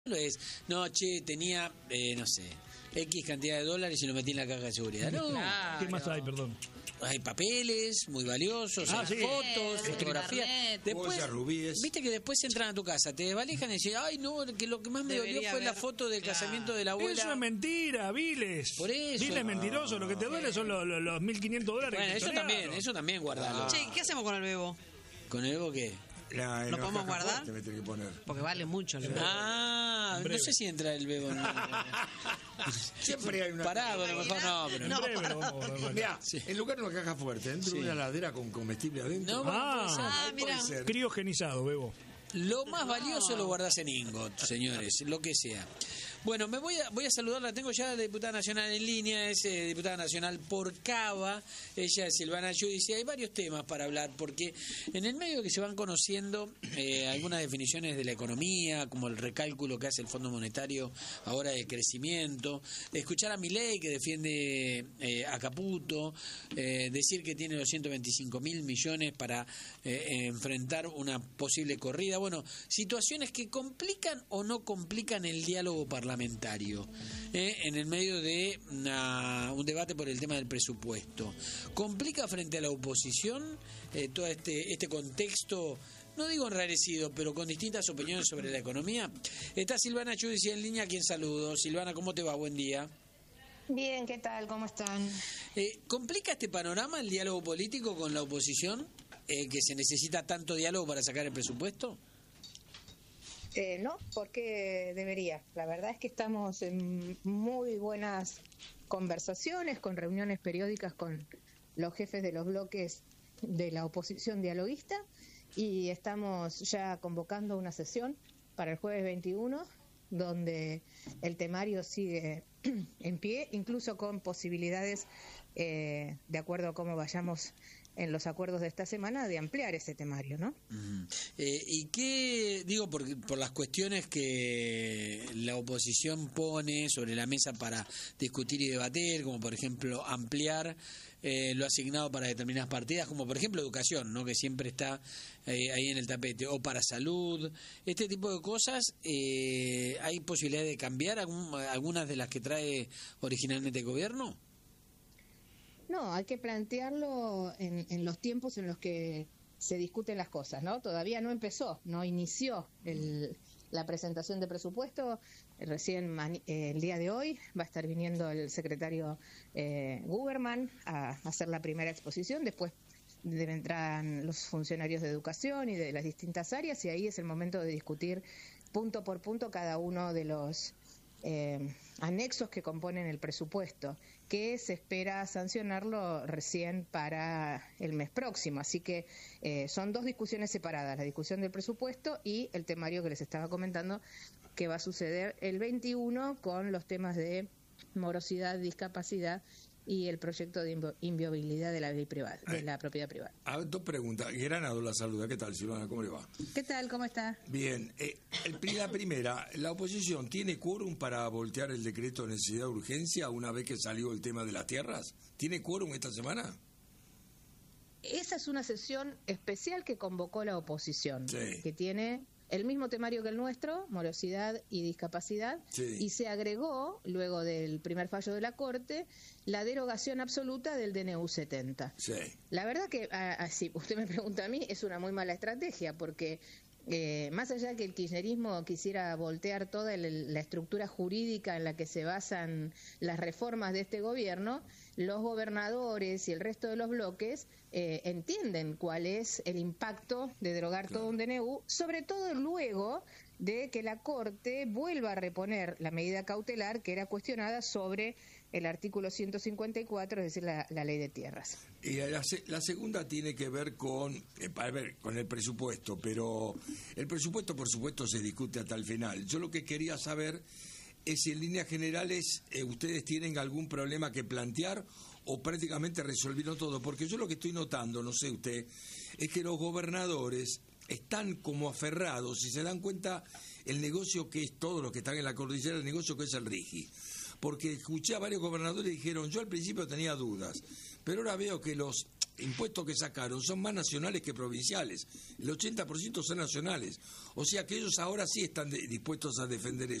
es, no, che, tenía, no sé, X cantidad de dólares y lo metí en la caja de seguridad. No, claro. ¿Qué más hay, perdón? Hay papeles muy valiosos, hay sí. fotos, fotografías. Después, rubíes. viste que después entran a tu casa, te desvalijan y dicen, ay, no, que lo que más me dolió fue la foto del casamiento de la abuela. Eso es mentira, Viles. Por eso. Viles mentiroso, lo que te duele son los $1.500. Bueno, eso también guardalo. Che, ¿qué hacemos con el bebo? ¿Con el Bebo qué? ¿Lo podemos guardar? Te que poner. Porque vale mucho el bebo. No sé si entra el Bebo. Siempre hay una parado, a lo mejor no, pero no. Mirá, en lugar de una caja fuerte, dentro de una heladera con comestible adentro. Mira. Criogenizado, Bebo. Lo más valioso lo guardás en Ingot, señores, lo que sea. Bueno, voy a saludarla, tengo ya a la diputada nacional en línea, es diputada nacional por Cava, ella es Silvana Giudice. Hay varios temas para hablar, porque en el medio que se van conociendo algunas definiciones de la economía, como el recálculo que hace el Fondo Monetario ahora de crecimiento, escuchar a Milei que defiende a Caputo, decir que tiene los 125.000 millones para enfrentar una posible corrida. Bueno, situaciones que complican o no complican el diálogo parlamentario en el medio de un debate por el tema del presupuesto. ¿Complica frente a la oposición todo este contexto, no digo enrarecido, pero con distintas opiniones sobre la economía? Está Silvana Giudice en línea, a quien saludo. Silvana, ¿cómo te va? Buen día. Bien, ¿qué tal? ¿Cómo están? ¿Complica este panorama el diálogo político con la oposición? ¿Que se necesita tanto diálogo para sacar el presupuesto? No, porque debería. La verdad es que estamos en muy buenas conversaciones, con reuniones periódicas con los jefes de los bloques de la oposición dialoguista, y estamos ya convocando una sesión para el jueves 21, donde el temario sigue en pie, incluso con posibilidades, de acuerdo a cómo vayamos en los acuerdos de esta semana, de ampliar ese temario, ¿no? ¿Y qué, digo, por las cuestiones que la oposición pone sobre la mesa para discutir y debater, como por ejemplo ampliar lo asignado para determinadas partidas, como por ejemplo educación, ¿no?, que siempre está ahí en el tapete, o para salud, este tipo de cosas, ¿hay posibilidad de cambiar algunas de las que trae originalmente el gobierno? No, hay que plantearlo en los tiempos en los que se discuten las cosas, ¿no? Todavía no empezó, no inició la presentación de presupuesto. Recién el día de hoy va a estar viniendo el secretario Guberman a hacer la primera exposición. Después vendrán los funcionarios de educación y de las distintas áreas, y ahí es el momento de discutir punto por punto cada uno de los anexos que componen el presupuesto, que se espera sancionarlo recién para el mes próximo. Así que son dos discusiones separadas, la discusión del presupuesto y el temario que les estaba comentando, que va a suceder el 21 con los temas de morosidad, discapacidad y el proyecto de inviolabilidad de la ley privada, de la propiedad privada. Dos preguntas. Granado la saluda. ¿Qué tal, Silvana? ¿Cómo le va? ¿Qué tal? ¿Cómo está? Bien. La primera, ¿la oposición tiene quórum para voltear el decreto de necesidad de urgencia una vez que salió el tema de las tierras? ¿Tiene quórum esta semana? Esa es una sesión especial que convocó la oposición, que tiene el mismo temario que el nuestro, morosidad y discapacidad, y se agregó, luego del primer fallo de la Corte, la derogación absoluta del DNU 70. La verdad que, si usted me pregunta a mí, es una muy mala estrategia, porque más allá que el kirchnerismo quisiera voltear toda la estructura jurídica en la que se basan las reformas de este gobierno, los gobernadores y el resto de los bloques entienden cuál es el impacto de derogar todo un DNU, sobre todo luego de que la Corte vuelva a reponer la medida cautelar que era cuestionada sobre el artículo 154, es decir, la ley de tierras. Y la segunda tiene que ver con el presupuesto, pero el presupuesto, por supuesto, se discute hasta el final. Yo lo que quería saber es si en líneas generales ustedes tienen algún problema que plantear o prácticamente resolvieron todo, porque yo lo que estoy notando, no sé usted, es que los gobernadores están como aferrados, si se dan cuenta, el negocio que es todo lo que están en la cordillera, el negocio que es el RIGI. Porque escuché a varios gobernadores y dijeron, yo al principio tenía dudas, pero ahora veo que los impuestos que sacaron son más nacionales que provinciales. El 80% son nacionales. O sea que ellos ahora sí están dispuestos a defender eso.